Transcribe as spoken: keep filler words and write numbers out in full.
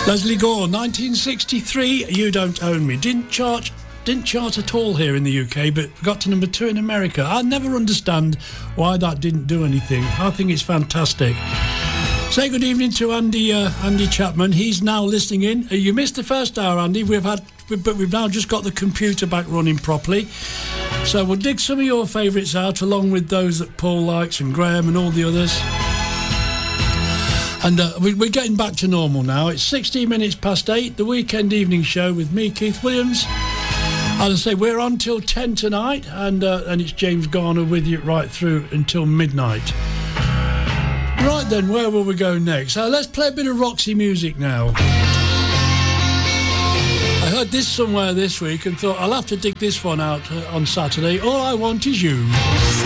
Leslie Gore, nineteen sixty-three, You Don't Own Me. Didn't chart, didn't chart at all here in the U K, but got to number two in America. I never understand why that didn't do anything. I think it's fantastic. Say good evening to Andy uh, Andy Chapman. He's now listening in. Uh, you missed the first hour, Andy. We've had, but we've now just got the computer back running properly. So we'll dig some of your favourites out, along with those that Paul likes and Graham and all the others. And uh, we, we're getting back to normal now. It's sixteen minutes past eight, the weekend evening show with me, Keith Williams. As I say, we're on till ten tonight, and uh, and it's James Garner with you right through until midnight. Right then, where will we go next? Uh, let's play a bit of Roxy music now. I heard this somewhere this week and thought I'll have to dig this one out uh, on Saturday. All I Want Is You.